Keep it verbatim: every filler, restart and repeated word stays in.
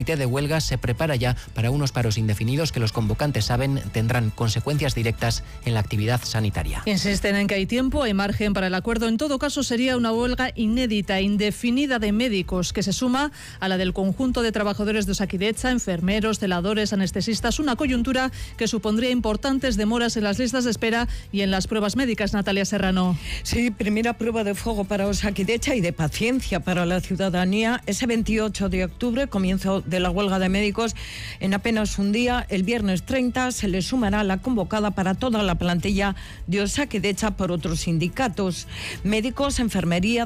El comité de huelga se prepara ya para unos paros indefinidos que los convocantes saben tendrán consecuencias directas en la actividad sanitaria. Insisten en que hay tiempo, hay margen para el acuerdo. En todo caso, sería una huelga inédita, indefinida de médicos, que se suma a la del conjunto de trabajadores de Osakidetza, enfermeros, celadores, anestesistas, una coyuntura que supondría importantes demoras en las listas de espera y en las pruebas médicas. Natalia Serrano. Sí, primera prueba de fuego para Osakidetza y de paciencia para la ciudadanía. Ese veintiocho de octubre, comienzo de la huelga de médicos. En apenas un día, el viernes treinta, se le sumará la convocada para toda la plantilla de Osakidetza por otros sindicatos. Médicos, enfermería,